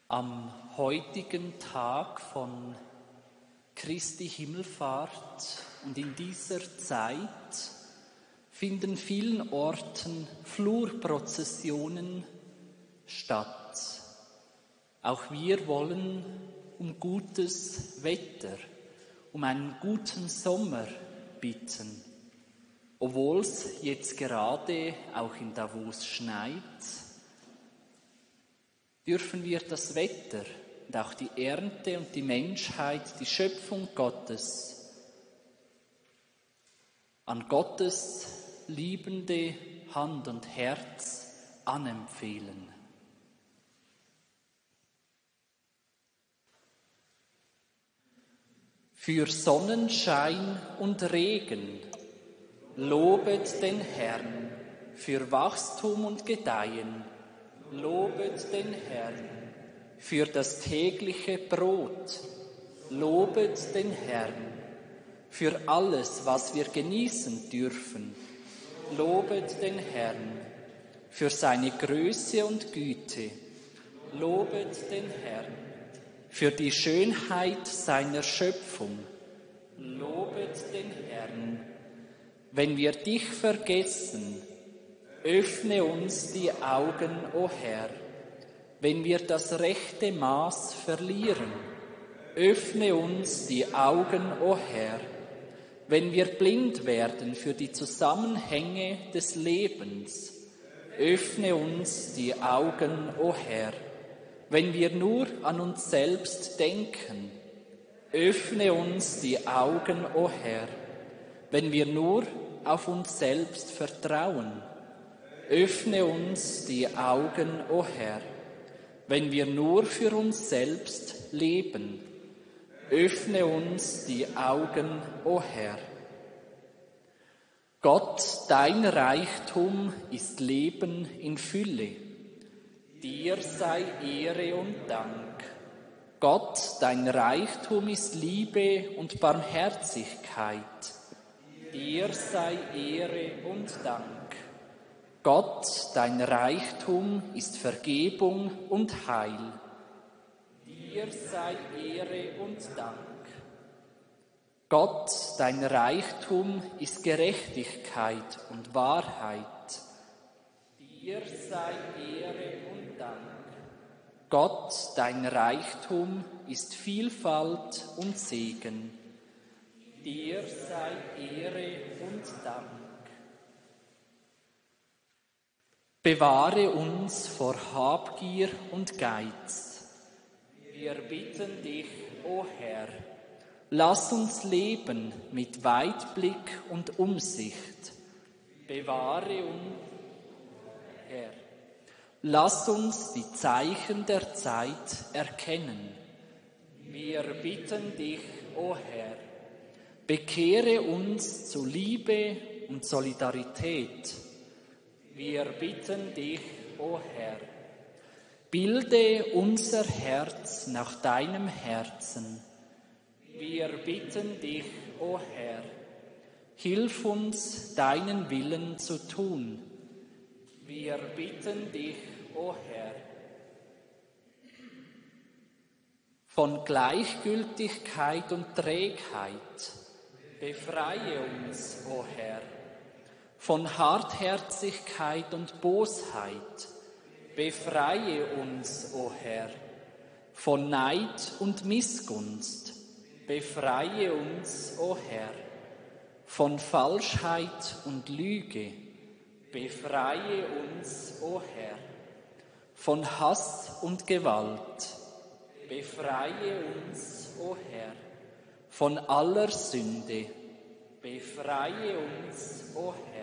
Am heutigen Tag von Christi Himmelfahrt und in dieser Zeit finden vielen Orten Flurprozessionen statt. Auch wir wollen um gutes Wetter, um einen guten Sommer bitten. Obwohl es jetzt gerade auch in Davos schneit, dürfen wir das Wetter und auch die Ernte und die Menschheit, die Schöpfung Gottes, an Gottes liebende Hand und Herz anempfehlen. Für Sonnenschein und Regen lobet den Herrn, für Wachstum und Gedeihen lobet den Herrn, für das tägliche Brot lobet den Herrn, für alles, was wir genießen dürfen, lobet den Herrn, für seine Größe und Güte, lobet den Herrn, für die Schönheit seiner Schöpfung, lobet den Herrn. Wenn wir dich vergessen, öffne uns die Augen, o Herr. Wenn wir das rechte Maß verlieren, öffne uns die Augen, o Herr. Wenn wir blind werden für die Zusammenhänge des Lebens, öffne uns die Augen, o Herr. Wenn wir nur an uns selbst denken, öffne uns die Augen, o Herr. Wenn wir nur auf uns selbst vertrauen, öffne uns die Augen, o Herr. Wenn wir nur für uns selbst leben, öffne uns die Augen, o Herr. Gott, dein Reichtum ist Leben in Fülle. Dir sei Ehre und Dank. Gott, dein Reichtum ist Liebe und Barmherzigkeit. Dir sei Ehre und Dank. Gott, dein Reichtum ist Vergebung und Heil. Dir sei Ehre und Dank. Gott, dein Reichtum ist Gerechtigkeit und Wahrheit. Dir sei Ehre und Dank. Gott, dein Reichtum ist Vielfalt und Segen. Dir sei Ehre und Dank. Bewahre uns vor Habgier und Geiz. Wir bitten dich, o Herr, lass uns leben mit Weitblick und Umsicht. Bewahre uns, Herr. Lass uns die Zeichen der Zeit erkennen. Wir bitten dich, o Herr, bekehre uns zu Liebe und Solidarität. Wir bitten dich, o Herr, bilde unser Herz nach deinem Herzen. Wir bitten dich, o Herr, hilf uns, deinen Willen zu tun. Wir bitten dich, o Herr. Von Gleichgültigkeit und Trägheit befreie uns, o Herr. Von Hartherzigkeit und Bosheit befreie uns, o Herr. Von Neid und Missgunst befreie uns, o Herr. Von Falschheit und Lüge befreie uns, o Herr. Von Hass und Gewalt befreie uns, o Herr. Von aller Sünde befreie uns, o Herr.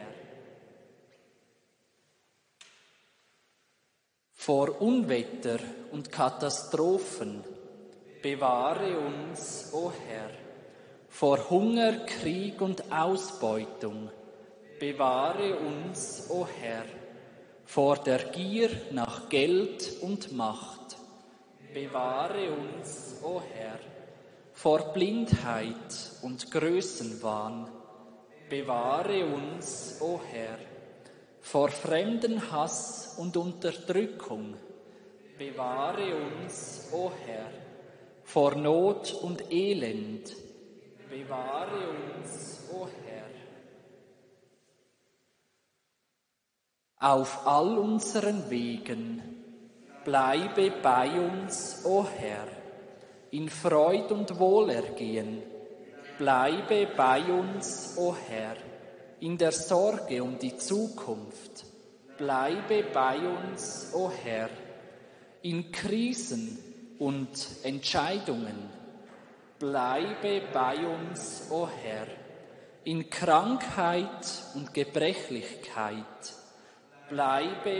Vor Unwetter und Katastrophen bewahre uns, o Herr. Vor Hunger, Krieg und Ausbeutung bewahre uns, o Herr. Vor der Gier nach Geld und Macht bewahre uns, o Herr. Vor Blindheit und Größenwahn bewahre uns, o Herr. Vor Fremdenhass und Unterdrückung Bewahre uns, o Herr, vor Not und Elend. Bewahre uns, o Herr. Auf all unseren Wegen bleibe bei uns, o Herr, in Freud und Wohlergehen. Bleibe bei uns, o Herr, in der Sorge um die Zukunft. Bleibe bei uns, o Herr, in Krisen und Entscheidungen. Bleibe bei uns, o Herr, in Krankheit und Gebrechlichkeit. Bleibe